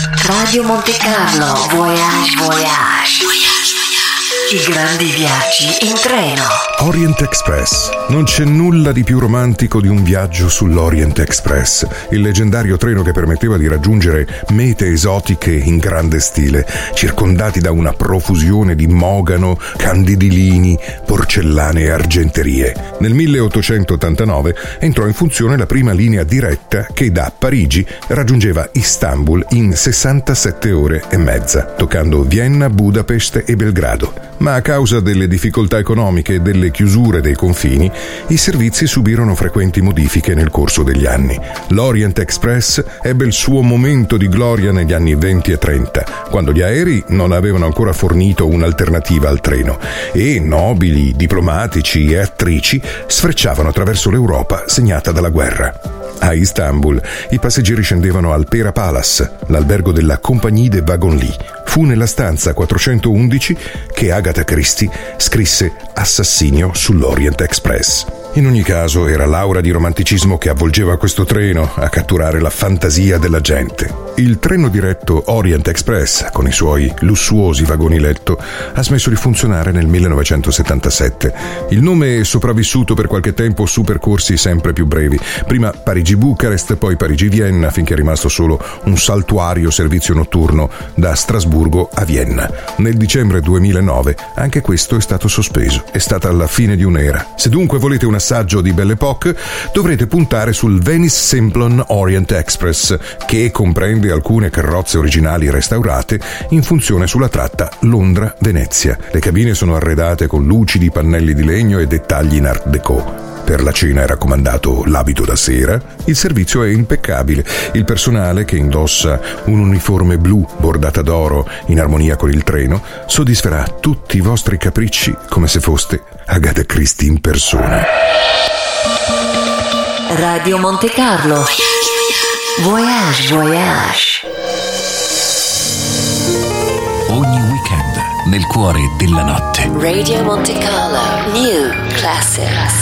Radio Monte Carlo, Voyage. I grandi viaggi in treno. Orient Express. Non c'è nulla di più romantico di un viaggio sull'Orient Express, il leggendario treno che permetteva di raggiungere mete esotiche in grande stile, circondati da una profusione di mogano, candidilini, porcellane e argenterie. Nel 1889 entrò in funzione la prima linea diretta che da Parigi raggiungeva Istanbul in 67 ore e mezza, toccando Vienna, Budapest e Belgrado. Ma a causa delle difficoltà economiche e delle chiusure dei confini, i servizi subirono frequenti modifiche nel corso degli anni. L'Orient Express ebbe il suo momento di gloria negli anni 20 e 30, quando gli aerei non avevano ancora fornito un'alternativa al treno e nobili, diplomatici e attrici sfrecciavano attraverso l'Europa segnata dalla guerra. A Istanbul i passeggeri scendevano al Pera Palace, l'albergo della Compagnie des Wagons-Lits. Fu nella stanza 411 che Agatha Christie scrisse Assassinio sull'Orient Express. In ogni caso era l'aura di romanticismo che avvolgeva questo treno a catturare la fantasia della gente. Il treno diretto Orient Express, con i suoi lussuosi vagoni letto, ha smesso di funzionare nel 1977. Il nome è sopravvissuto per qualche tempo su percorsi sempre più brevi. Prima Parigi-Bucarest, poi Parigi-Vienna, finché è rimasto solo un saltuario servizio notturno da Strasburgo a Vienna. Nel dicembre 2009 anche questo è stato sospeso. È stata la fine di un'era. Se dunque volete un assaggio di Belle Époque, dovrete puntare sul Venice Simplon Orient Express, che comprende alcune carrozze originali restaurate in funzione sulla tratta Londra-Venezia. Le cabine sono arredate con lucidi pannelli di legno e dettagli in art déco. Per la cena è raccomandato l'abito da sera. Il servizio è impeccabile. Il personale, che indossa un uniforme blu bordata d'oro in armonia con il treno, soddisferà tutti i vostri capricci come se foste Agatha Christie in persona. Radio Monte Carlo. Voyage. Ogni weekend nel cuore della notte. Radio Monte Carlo. New Classics.